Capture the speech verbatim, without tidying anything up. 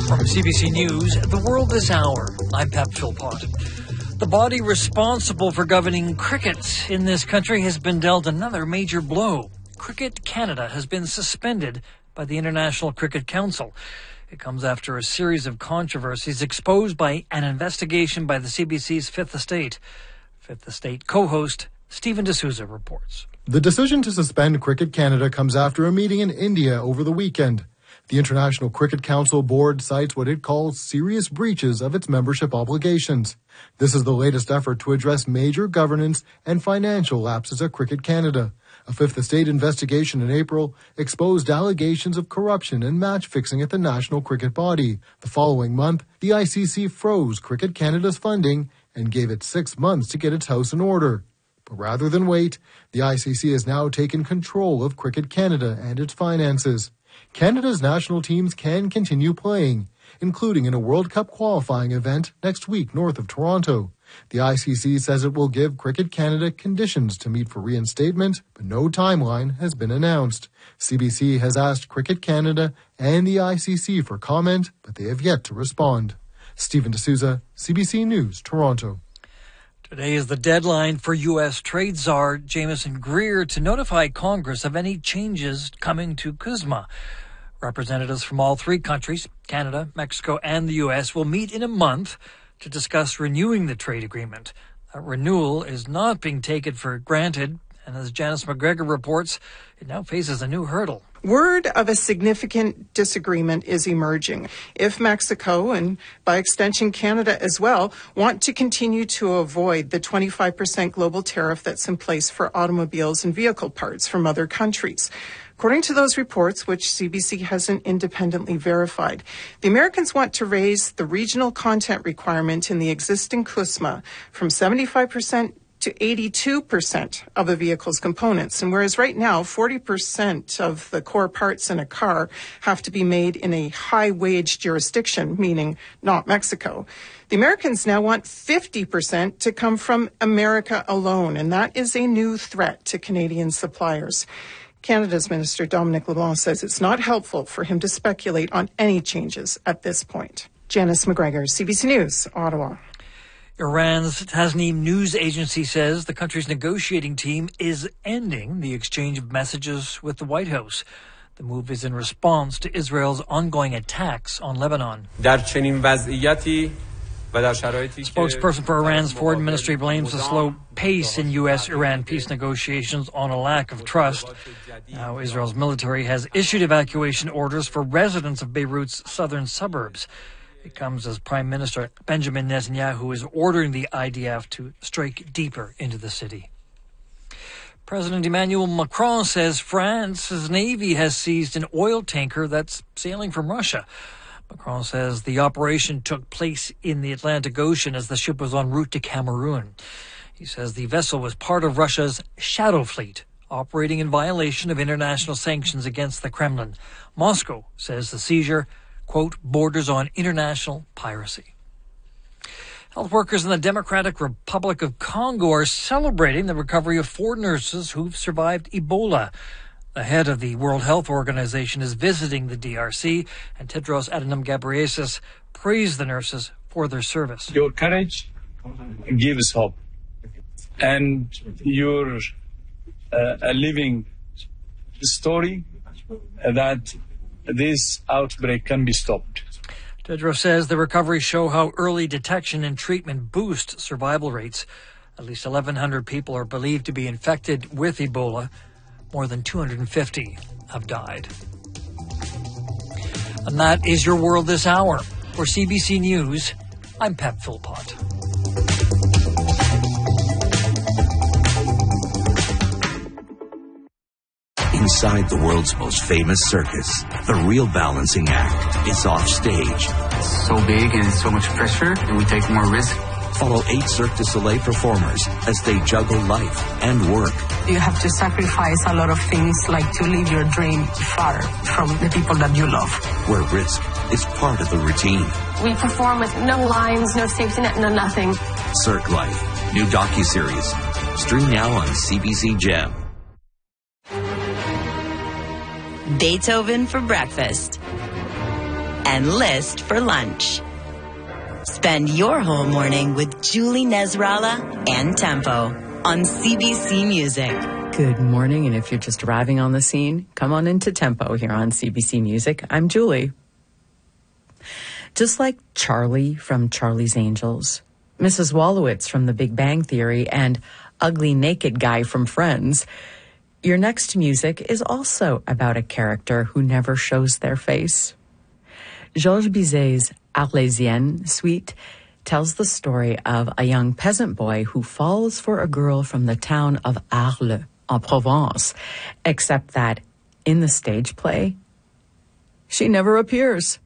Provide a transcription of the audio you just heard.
From C B C News, The World This Hour, I'm Pep Philpott. The body responsible for governing cricket in this country has been dealt another major blow. Cricket Canada has been suspended by the International Cricket Council. It comes after a series of controversies exposed by an investigation by the C B C's Fifth Estate. Fifth Estate co-host Stephen D'Souza reports. The decision to suspend Cricket Canada comes after a meeting in India over the weekend. The International Cricket Council board cites what it calls serious breaches of its membership obligations. This is the latest effort to address major governance and financial lapses at Cricket Canada. A Fifth Estate investigation in April exposed allegations of corruption and match fixing at the national cricket body. The following month, the I C C froze Cricket Canada's funding and gave it six months to get its house in order. But rather than wait, the I C C has now taken control of Cricket Canada and its finances. Canada's national teams can continue playing, including in a World Cup qualifying event next week north of Toronto. The I C C says it will give Cricket Canada conditions to meet for reinstatement, but no timeline has been announced. C B C has asked Cricket Canada and the I C C for comment, but they have yet to respond. Stephen D'Souza, C B C News, Toronto. Today is the deadline for U S trade czar Jameson Greer to notify Congress of any changes coming to CUSMA. Representatives from all three countries, Canada, Mexico, and the U S, will meet in a month to discuss renewing the trade agreement. That renewal is not being taken for granted, and as Janice McGregor reports, it now faces a new hurdle. Word of a significant disagreement is emerging. If Mexico, and by extension Canada as well, want to continue to avoid the twenty-five percent global tariff that's in place for automobiles and vehicle parts from other countries. According to those reports, which C B C hasn't independently verified, the Americans want to raise the regional content requirement in the existing CUSMA from seventy-five percent to eighty-two percent of a vehicle's components. And whereas right now, forty percent of the core parts in a car have to be made in a high-wage jurisdiction, meaning not Mexico, the Americans now want fifty percent to come from America alone. And that is a new threat to Canadian suppliers. Canada's Minister Dominic LeBlanc says it's not helpful for him to speculate on any changes at this point. Janice McGregor, C B C News, Ottawa. Iran's Tasnim news agency says the country's negotiating team is ending the exchange of messages with the White House. The move is in response to Israel's ongoing attacks on Lebanon. Spokesperson for Iran's foreign ministry blames the slow pace in U S Iran peace negotiations on a lack of trust. Now Israel's military has issued evacuation orders for residents of Beirut's southern suburbs. It comes as Prime Minister Benjamin Netanyahu is ordering the I D F to strike deeper into the city. President Emmanuel Macron says France's Navy has seized an oil tanker that's sailing from Russia. Macron says the operation took place in the Atlantic Ocean as the ship was en route to Cameroon. He says the vessel was part of Russia's Shadow Fleet, operating in violation of international sanctions against the Kremlin. Moscow says the seizure, quote, borders on international piracy. Health workers in the Democratic Republic of Congo are celebrating the recovery of four nurses who've survived Ebola. The head of the World Health Organization is visiting the D R C, and Tedros Adhanom Ghebreyesus praised the nurses for their service. Your courage gives hope, and you're uh, a living story that this outbreak can be stopped. Tedros says the recoveries show how early detection and treatment boost survival rates. At least eleven hundred people are believed to be infected with Ebola. More than two hundred fifty have died. And that is your world this hour. For C B C News, I'm Pep Philpott. Inside the world's most famous circus, the real balancing act is off stage. It's so big and so much pressure, and we take more risk. Follow eight Cirque du Soleil performers as they juggle life and work. You have to sacrifice a lot of things, like to leave your dream far from the people that you love. Where risk is part of the routine. We perform with no lines, no safety net, no nothing. Cirque Life, new docuseries. Stream now on C B C Gem. Beethoven for breakfast. and List for lunch. Spend your whole morning with Julie Nesralla and Tempo on C B C Music. Good morning, and if you're just arriving on the scene, come on into Tempo here on C B C Music. I'm Julie. Just like Charlie from Charlie's Angels, Missus Wolowitz from The Big Bang Theory, and Ugly Naked Guy from Friends, your next music is also about a character who never shows their face. Georges Bizet's Arlésienne suite tells the story of a young peasant boy who falls for a girl from the town of Arles, en Provence, except that in the stage play, she never appears.